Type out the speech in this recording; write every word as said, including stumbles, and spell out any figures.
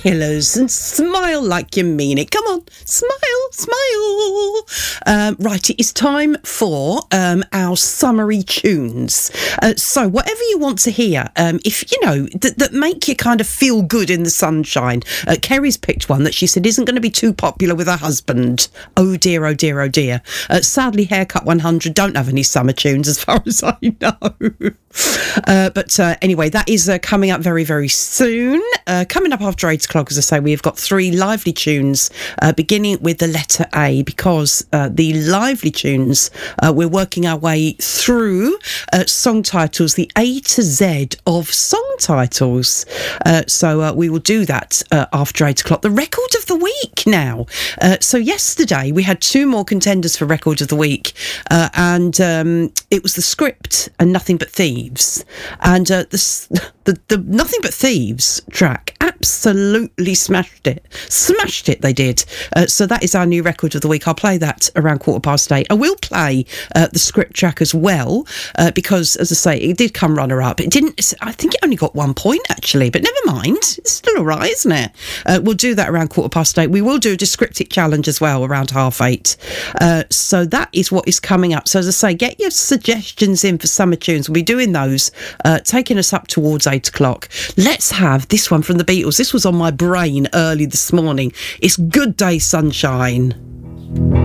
killers and smile like you mean it. Come on, smile, smile. Um, right, it is time for um, our summary tunes. Uh, so whatever you want to hear, um, if, you know, that, that make you kind of feel good in the sunshine. Uh, Kerry's picked one that she said isn't going to be too popular with her husband. Oh dear, oh dear, oh dear. Uh, sadly, Haircut one hundred don't have any summer tunes as far as I know. Uh, but uh, anyway, that is uh, coming up very, very soon. Uh, coming up after eight o'clock, as I say, we've got three lively tunes, uh, beginning with the letter A, because uh, the lively tunes, uh, we're working our way through uh, song titles, the A to Z of song titles. Uh, so uh, we will do that uh, after eight o'clock. The record of the week now. Uh, so yesterday we had two more contenders for record of the week, uh, and um, it was The Script and Nothing But Thieves. And uh, the, the the Nothing But Thieves track absolutely smashed it. Smashed it, they did. Uh, so that is our new record of the week. I'll play that around quarter past eight. I will play uh, the Script track as well, uh, because, as I say, it did come runner-up. It didn't, I think it only got one point, actually, but never mind. It's still all right, isn't it? Uh, we'll do that around quarter past eight. We will do a Descriptic challenge as well around half eight. Uh, so that is what is coming up. So, as I say, get your suggestions in for summer tunes. We'll be doing those, uh, taking us up towards eight o'clock. Let's have this one from the Beatles. This was on my brain early this morning. It's Good Day Sunshine.